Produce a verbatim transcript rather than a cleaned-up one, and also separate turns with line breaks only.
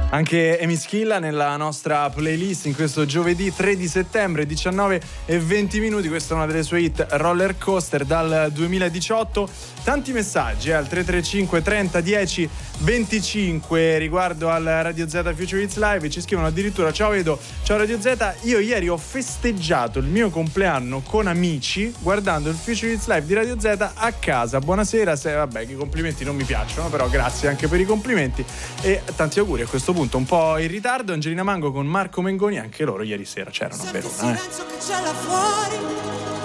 Anche Amy Schilla nella nostra playlist in questo giovedì tre di settembre, diciannove e venti minuti. Questa è una delle sue hit, Roller Coaster, dal duemiladiciotto. Tanti messaggi eh, al tre tre cinque trenta dieci venticinque riguardo al Radio Z Future Hits Live. Ci scrivono addirittura: ciao Edo, ciao Radio Z, io ieri ho festeggiato il mio compleanno con amici guardando il Future Hits Live di Radio Z a casa. Buonasera. Se, vabbè, che i complimenti non mi piacciono, però grazie anche per i complimenti e tanti auguri a questo punto. Un po' in ritardo, Angelina Mango con Marco Mengoni, anche loro ieri sera c'erano a Verona. Eh.
Che c'è là fuori,